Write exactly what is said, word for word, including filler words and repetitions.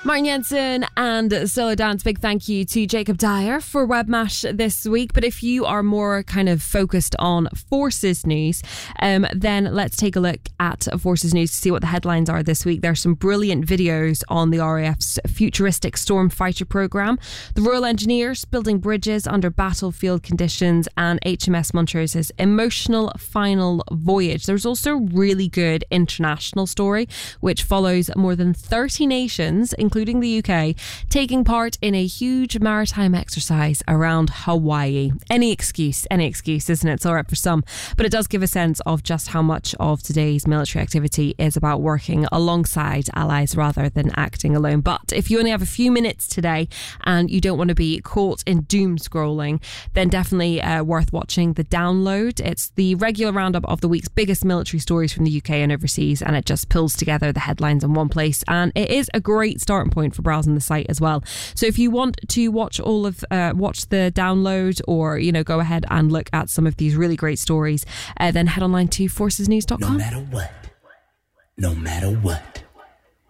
Martin Jensen and Solo Dance. Big thank you to Jacob Dyer for WebMash this week. But if you are more kind of focused on Forces news, um, then let's take a look at Forces news to see what the headlines are this week. There are some brilliant videos on the R A F's futuristic storm fighter programme, the Royal Engineers building bridges under battlefield conditions, and H M S Montrose's emotional final voyage. There's also a really good international story which follows more than thirty nations, including the U K, taking part in a huge maritime exercise around Hawaii. Any excuse, any excuse, isn't it? It's all right for some, but it does give a sense of just how much of today's military activity is about working alongside allies rather than acting alone. But if you only have a few minutes today and you don't want to be caught in doom scrolling, then definitely uh, worth watching The Download. It's the regular roundup of the week's biggest military stories from the U K and overseas, and it just pulls together the headlines in one place, and it is a great starting point for browsing the site as well. So if you want to watch all of uh, watch The Download, or you know, go ahead and look at some of these really great stories, uh, then head online to forces news dot com. No matter what, no matter what.